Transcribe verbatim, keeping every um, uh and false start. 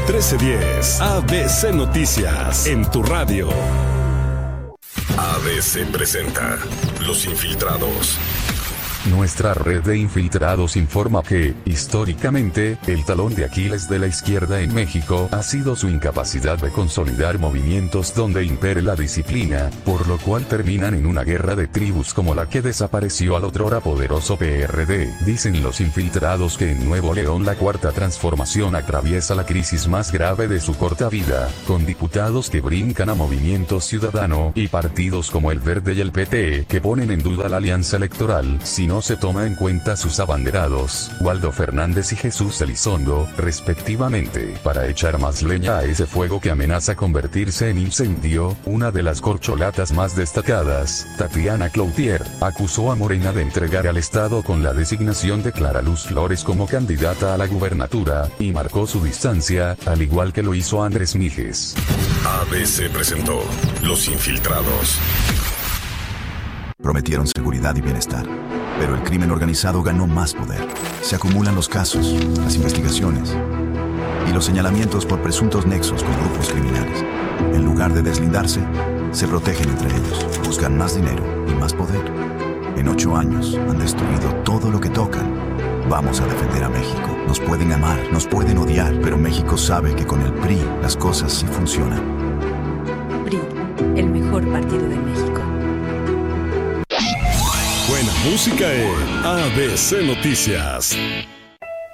trece diez. A B C Noticias, en tu radio. A B C presenta Los Infiltrados. Nuestra red de infiltrados informa que, históricamente, el talón de Aquiles de la izquierda en México ha sido su incapacidad de consolidar movimientos donde impere la disciplina, por lo cual terminan en una guerra de tribus como la que desapareció al otrora poderoso P R D. Dicen los infiltrados que en Nuevo León la cuarta transformación atraviesa la crisis más grave de su corta vida, con diputados que brincan a Movimiento Ciudadano y partidos como el Verde y el P T que ponen en duda la alianza electoral, sino no se toma en cuenta sus abanderados, Waldo Fernández y Jesús Elizondo, respectivamente. Para echar más leña a ese fuego que amenaza convertirse en incendio, una de las corcholatas más destacadas, Tatiana Cloutier, acusó a Morena de entregar al Estado con la designación de Clara Luz Flores como candidata a la gubernatura, y marcó su distancia, al igual que lo hizo Andrés Mijes. A B C presentó Los Infiltrados. Prometieron seguridad y bienestar, pero el crimen organizado ganó más poder. Se acumulan los casos, las investigaciones y los señalamientos por presuntos nexos con grupos criminales. En lugar de deslindarse, se protegen entre ellos, buscan más dinero y más poder. En ocho años han destruido todo lo que tocan. Vamos a defender a México. Nos pueden amar, nos pueden odiar, pero México sabe que con el P R I las cosas sí funcionan. P R I, el mejor partido de México. Buena música en A B C Noticias.